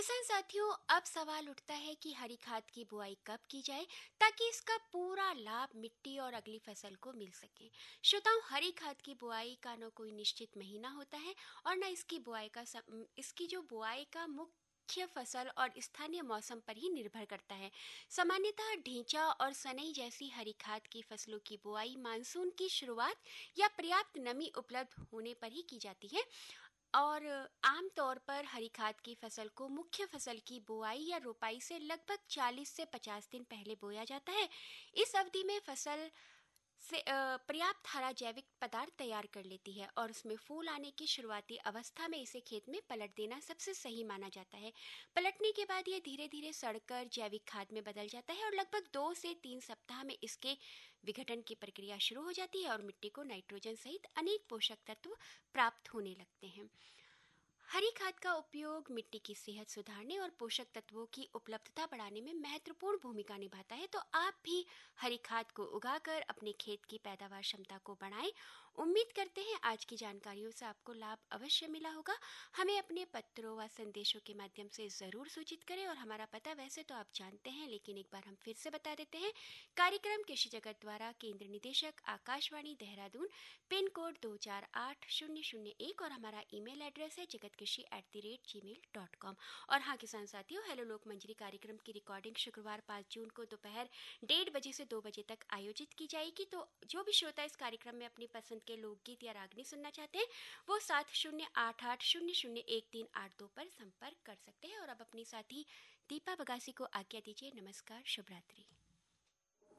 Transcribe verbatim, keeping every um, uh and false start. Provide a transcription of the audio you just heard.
किसान साथियों, अब सवाल उठता है कि हरी खाद की बुआई कब की जाए ताकि इसका पूरा लाभ मिट्टी और अगली फसल को मिल सके। श्रोताओं, हरी खाद की बुआई का न कोई निश्चित महीना होता है और न इसकी बुआई का सम, इसकी जो बुआई का मुख्य फसल और स्थानीय मौसम पर ही निर्भर करता है। सामान्यतः ढींचा और सनई जैसी हरी खाद की फसलों की बुआई मानसून की शुरुआत या पर्याप्त नमी उपलब्ध होने पर ही की जाती है। और आम तौर पर हरी खाद की फसल को मुख्य फसल की बुआई या रोपाई से लगभग चालीस से पचास दिन पहले बोया जाता है। इस अवधि में फसल से अ, पर्याप्त हरा जैविक पदार्थ तैयार कर लेती है और उसमें फूल आने की शुरुआती अवस्था में इसे खेत में पलट देना सबसे सही माना जाता है। पलटने के बाद यह धीरे धीरे सड़कर जैविक खाद में बदल जाता है और लगभग दो से तीन सप्ताह में इसके विघटन की प्रक्रिया शुरू हो जाती है और मिट्टी को नाइट्रोजन सहित अनेक पोषक तत्व प्राप्त होने लगते हैं। हरी खाद का उपयोग मिट्टी की सेहत सुधारने और पोषक तत्वों की उपलब्धता बढ़ाने में महत्वपूर्ण भूमिका निभाता है। तो आप भी हरी खाद को उगाकर अपने खेत की पैदावार क्षमता को बढ़ाएं। उम्मीद करते हैं आज की जानकारियों से आपको लाभ अवश्य मिला होगा। हमें अपने पत्रों व संदेशों के माध्यम से ज़रूर सूचित करें और हमारा पता वैसे तो आप जानते हैं, लेकिन एक बार हम फिर से बता देते हैं। कार्यक्रम कृषि जगत द्वारा केंद्र निदेशक आकाशवाणी देहरादून, पिन कोड दो चार आठ शून्य शून्य एक और हमारा ईमेल एड्रेस है जगत कृषि at the rate ji mail dot com. और हाँ किसान साथियों, हेलो लोक मंजरी कार्यक्रम की रिकॉर्डिंग शुक्रवार पाँच जून को दोपहर डेढ़ बजे से दो बजे तक आयोजित की जाएगी। तो जो भी श्रोता इस कार्यक्रम में अपनी पसंद के लोकगीत या रागनी सुनना चाहते हैं वो सात शून्य आठ आठ शून्य शून्य एक तीन आठ दो पर संपर्क कर सकते हैं। और अब अपनी साथी दीपा बगासी को आज्ञा दीजिए। नमस्कार, शुभ रात्रि।